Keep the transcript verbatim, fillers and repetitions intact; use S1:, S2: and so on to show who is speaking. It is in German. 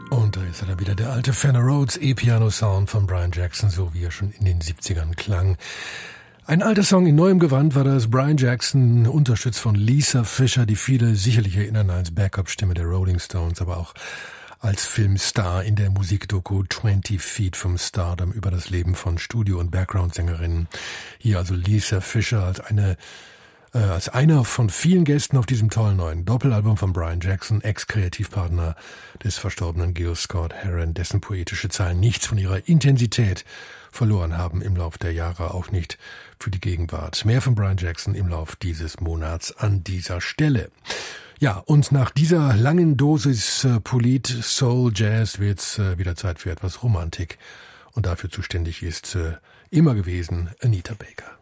S1: Und da ist er dann wieder, der alte Fender Rhodes E-Piano-Sound von Brian Jackson, so wie er schon in den siebzigern klang. Ein alter Song in neuem Gewand war das. Brian Jackson, unterstützt von Lisa Fischer, die viele sicherlich erinnern als Backup-Stimme der Rolling Stones, aber auch als Filmstar in der Musikdoku twenty Feet from Stardom über das Leben von Studio- und Background-Sängerinnen. Hier also Lisa Fischer als eine äh, als einer von vielen Gästen auf diesem tollen neuen Doppelalbum von Brian Jackson, Ex-Kreativpartner des verstorbenen Gil Scott-Heron, dessen poetische Zeilen nichts von ihrer Intensität verloren haben im Lauf der Jahre, auch nicht für die Gegenwart. Mehr von Brian Jackson im Lauf dieses Monats an dieser Stelle. Ja, und nach dieser langen Dosis äh, Polit, Soul, Jazz wird's äh, wieder Zeit für etwas Romantik. Und dafür zuständig ist äh, immer gewesen Anita Baker.